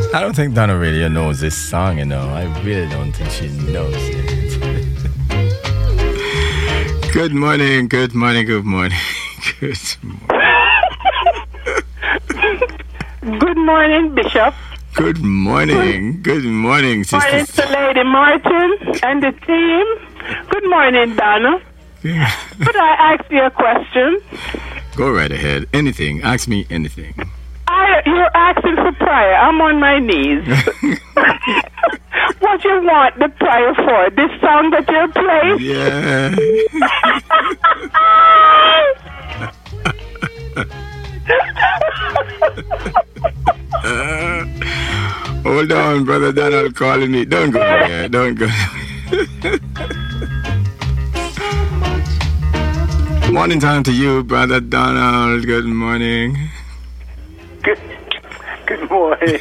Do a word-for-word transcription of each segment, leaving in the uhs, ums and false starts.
I don't think Donna really knows this song, you know. I really don't think she knows it. Good morning, good morning, good morning, good morning. Good morning, Bishop. Good morning, good morning, sister. Good morning to Lady Martin and the team. Good morning, Donna. Yeah. Could I ask you a question? Go right ahead. Anything. Ask me anything. I, you're asking for prayer. I'm on my knees. What you want the prayer for? This song that you're playing? Yeah. uh, hold on, Brother Donald calling me. Don't go there. Don't go. Morning time to you, Brother Donald. Good morning. Good, good morning.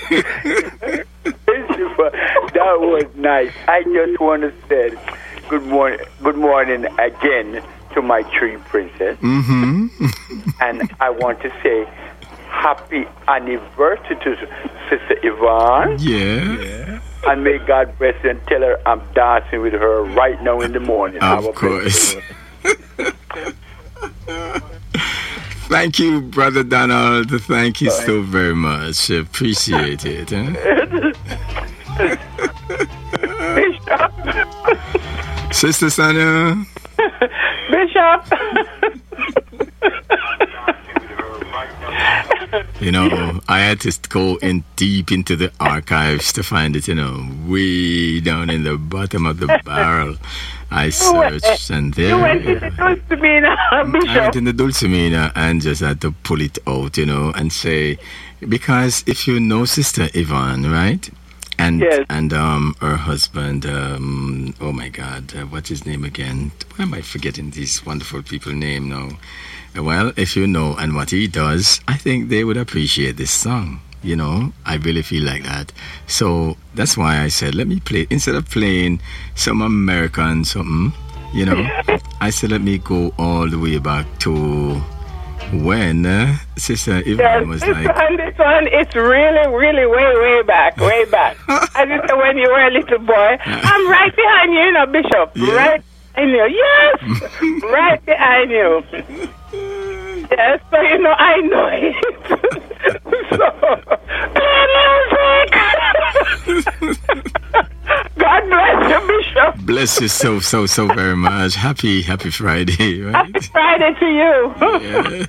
That was nice. I just want to say good morning, good morning again to my tree princess. Mm-hmm. And I want to say happy anniversary to Sister Yvonne. Yeah. yeah. And may God bless her and tell her I'm dancing with her right now in the morning. Of course. Thank you, Brother Donald. Thank you so very much. Appreciate it. Huh? Bishop. Sister Sonia. Bishop. You know, I had to go in deep into the archives to find it, you know, way down in the bottom of the barrel. I searched and there. You went in the Dulcimina, Bishop. I went in the Dulcimina and just had to pull it out, you know, and say, because if you know Sister Yvonne, right? And yes. and um her husband, um oh my God, uh, what's his name again? Why am I forgetting these wonderful people's name now? Well, if you know and what he does, I think they would appreciate this song. You know, I really feel like that. So that's why I said, let me play, instead of playing some American something, you know, I said, let me go all the way back to when uh, Sister Yvonne yes, was this like... One, this one, it's really, really way, way back, way back. As you said, when you were a little boy. I'm right behind you, you know, Bishop. Yeah. Right behind you. Yes, right behind you. Yes, so you know, I know it. So, play music. God bless you, Bishop. Bless you so, so, so very much. Happy, happy Friday, right? Happy Friday to you. Yeah.